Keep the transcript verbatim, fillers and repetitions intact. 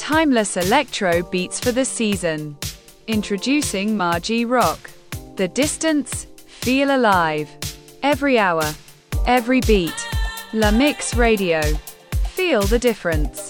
Timeless electro beats for the season. Introducing Margie Rock. The Distance, feel alive. Every hour, every beat. La Mix Radio. Feel the difference.